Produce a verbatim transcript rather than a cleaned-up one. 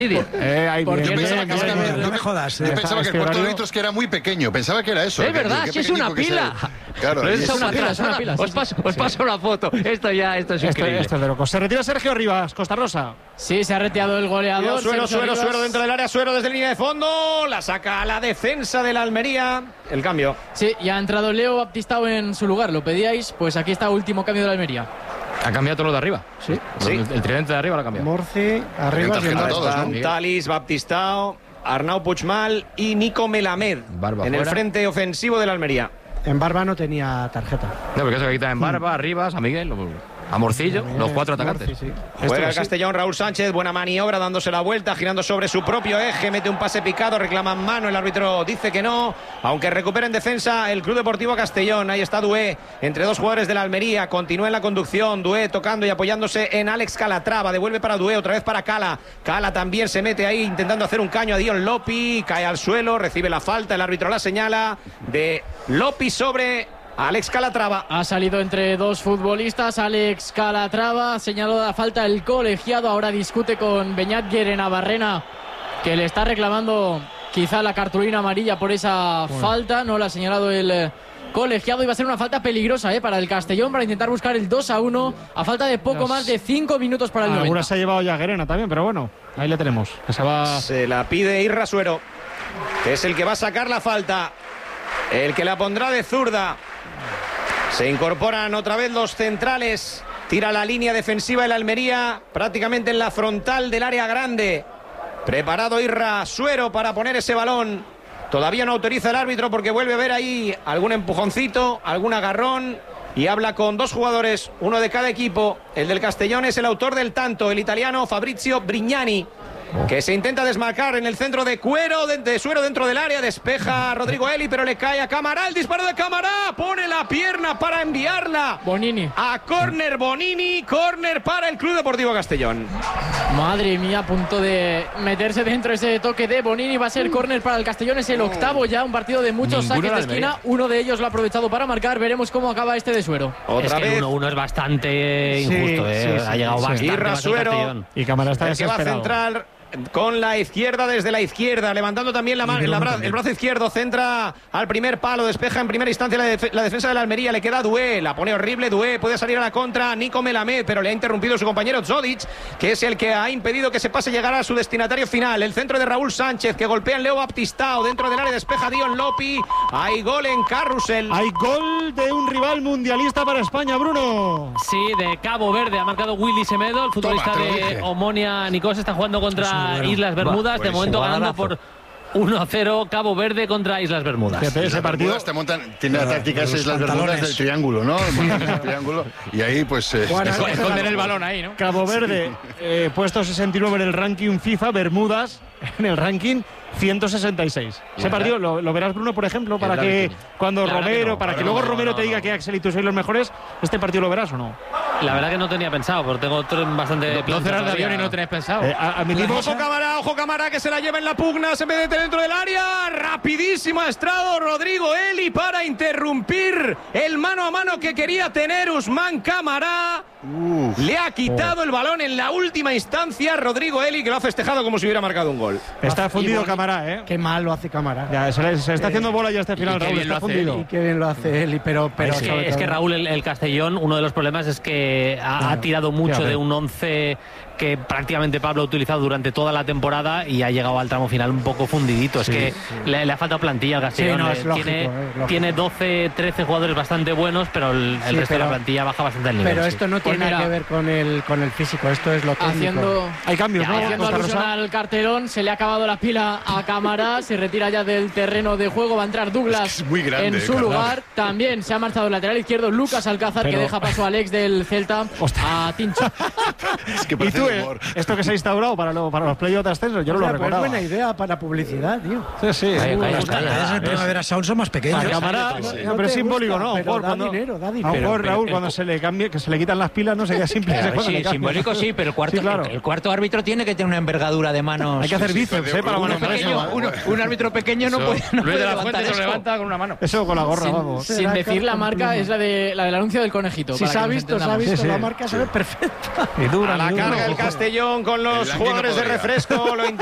Eh, ahí Porque bien, yo bien, pensaba bien, que bien. no me jodas. Yo eh. pensaba que el cuarto de litros que era muy pequeño. Pensaba que era eso. Es que- verdad, que si es una pequeñico que pila. sea. Claro, Pero y es es- una pila, es una pila, sí, Os sí, paso, sí. os paso una foto. Esto ya, esto es Esto, increíble. esto es de loco. Se retira Sergio Rivas, Costa Rosa. Sí, se ha reteado el goleador. Suero, Sergio Suero, Rivas. Suero dentro del área, Suero desde línea de fondo, la saca a la defensa de la Almería. El cambio. Sí, ya ha entrado Leo Baptistao en su lugar. ¿Lo pedíais? Pues aquí está último cambio de la Almería. Ha cambiado todo lo de arriba. Sí. Sí. El, el tridente de arriba lo ha cambiado. Morci, arriba. Tarjeta y a todos, Están ¿no? Talis, Baptistao, Arnau Puigmal y Nico Melamed Barba en el fuera. frente ofensivo de la Almería. En Barba no tenía tarjeta. No, porque eso que quita en Barba, Rivas, a Miguel, a Morcillo, los cuatro atacantes. Morci, sí. Juega Esto el sí. Castellón, Raúl Sánchez, buena maniobra, dándose la vuelta, girando sobre su propio eje, mete un pase picado, reclaman mano, el árbitro dice que no, aunque recupera en defensa el Club Deportivo Castellón. Ahí está Dué, entre dos jugadores de la Almería, continúa en la conducción, Dué tocando y apoyándose en Alex Calatrava, devuelve para Dué, otra vez para Cala, Cala también se mete ahí intentando hacer un caño a Dion Lopi, cae al suelo, recibe la falta, el árbitro la señala de Lopi sobre Alex Calatrava. Ha salido entre dos futbolistas. Alex Calatrava ha señalado la falta el colegiado. Ahora discute con Beñat Guerenabarrena, que le está reclamando quizá la cartulina amarilla por esa bueno. falta. No la ha señalado el eh, colegiado. Y va a ser una falta peligrosa eh, para el Castellón, para intentar buscar el dos a uno a falta de poco más de cinco minutos para el noventa. Alguna se ha llevado ya Guerena también, pero bueno, ahí le tenemos. Que se va... Se la pide Irra Suero, que es el que va a sacar la falta, el que la pondrá de zurda. Se incorporan otra vez los centrales. Tira la línea defensiva de la Almería prácticamente en la frontal del área grande. Preparado Irra Suero para poner ese balón. Todavía no autoriza el árbitro porque vuelve a ver ahí algún empujoncito, algún agarrón. Y habla con dos jugadores, uno de cada equipo. El del Castellón es el autor del tanto, el italiano Fabrizio Brignani, que se intenta desmarcar en el centro de Cuero, de, de Suero dentro del área, despeja a Rodrigo Eli, pero le cae a Camará, el disparo de Camará, pone la pierna para enviarla Bonini a córner. Bonini, córner para el Club Deportivo Castellón. Madre mía, a punto de meterse dentro ese toque de Bonini. Va a ser córner para el Castellón, es el octavo ya, un partido de muchos Ninguno saques de de esquina. Uno de ellos lo ha aprovechado para marcar, veremos cómo acaba este de Suero. Otra es que vez el uno uno es bastante Sí, injusto, ¿eh? sí, sí, ha llegado sí. bastante Irra más el Suero. Castellón. Y Cámara está el que va a desesperado. centrar con la izquierda desde la izquierda, levantando también la mano, la bra- el brazo izquierdo, centra al primer palo, despeja en primera instancia la, def- la defensa de la Almería, le queda Dué, la pone horrible Dué, puede salir a la contra Nico Melamed, pero le ha interrumpido su compañero Zodic, que es el que ha impedido que se pase llegar a su destinatario final. El centro de Raúl Sánchez, que golpea en Leo Baptistao, dentro del área despeja Dion Lopi, hay gol en Carrusel. Hay gol de un rival mundialista para España, Bruno. Sí, de Cabo Verde ha marcado Willy Semedo, el futbolista Toma, te lo de dije. Omonia Nicos, está jugando contra Islas Bermudas, de buenísimo. momento ganando Jugadorazo. por uno a cero Cabo Verde contra Islas Bermudas. Fíjate, ese Las partido. Bermudas te montan, tiene la táctica esa, los es las Bermudas pantalones. del triángulo, ¿no? Montan el triángulo y ahí pues eh, Juan, es- esconde Esconder el balón ahí, ¿no? Cabo Verde, eh, puesto sesenta y nueve en el ranking FIFA, Bermudas en el ranking ciento sesenta y seis. Ese partido lo, lo verás, Bruno, por ejemplo, para El que ranking. cuando La verdad que Romero, no, para que ahora luego no, Romero no, te no. diga que Axel y tú sois los mejores, ¿este partido lo verás o no? La verdad que no tenía pensado, porque tengo otro bastante doce plancha horas de avión y todavía. no tenéis pensado. Eh, a- admitimos. Ojo Camará, ojo Camará, que se la lleva en la pugna, se mete dentro del área, rapidísimo ha estrado Rodrigo Eli para interrumpir el mano a mano que quería tener Usman Camará. Uf. Le ha quitado el balón en la última instancia Rodrigo Eli, que lo ha festejado como si hubiera marcado un gol. Está fundido Cámara, ¿eh? Qué mal lo hace Cámara. Ya, se, le, se está haciendo bola ya este final, qué Raúl, bien está lo hace fundido. Y qué bien lo hace él, y pero, pero Es que, sobre es que todo- Raúl, el, el Castellón, uno de los problemas es que ha, Claro. ha tirado mucho Fíjate. de un once que prácticamente Pablo ha utilizado durante toda la temporada y ha llegado al tramo final un poco fundidito. Sí, es que sí. le, le ha faltado plantilla al Castellón. Sí, no, Le- es lógico, tiene, eh, lógico. tiene doce, trece jugadores bastante buenos, pero el, el Sí, resto de pero- la plantilla baja bastante el nivel. Pero sí. esto no Pues tiene nada mira, que ver con el, con el físico, esto es lo técnico. Haciendo, Hay cambios, ¿no? haciendo Costa alusión Rosa. al cartelón, se le ha acabado la pila a Cámara, se retira ya del terreno de juego, va a entrar Douglas Es que es muy grande, en su Cámara. lugar. También se ha marchado el lateral izquierdo Lucas Alcázar, Pero- que deja paso a Alex del Celta a Tincho. Es que Y parece tú, de eh, humor. esto que se ha instaurado para, lo- para los playoffs de ascenso, yo no O sea, lo pues recordaba. buena idea para publicidad, tío. Sí, sí. Ahí, muy ahí buena. está, Ah, ya. Es el Primavera Sound, son más pequeños. A Cámara, Sí, sí. no, pero es te simbólico, gusta, ¿no? A lo pero mejor da cuando- dinero, da a lo dinero. mejor, Pero- Raúl, pero- cuando se le cambie, que se le quitan las pilas, no sería simple. Claro, cuando sí, le cambie. simbólico sí, pero el cuarto, Sí, claro. el cuarto árbitro tiene que tener una envergadura de manos. Hay que hacer Sí, sí, bíceps, pero ¿eh? Para uno manejar pequeño, eso. Uno- un árbitro pequeño no Eso, puede, no Luis puede de la levantar Fuente se lo eso. levanta con una mano. Eso con la gorra, Sin, vamos. sin Será decir la con marca, pluma. es la, de, la del anuncio del conejito. Si para se ha que nos visto, se ha entendamos. visto, Sí, sí. la marca se ve perfecta. Y dura, A la y dura. carga el Castellón con los El Langui no jugadores de podría. refresco. Lo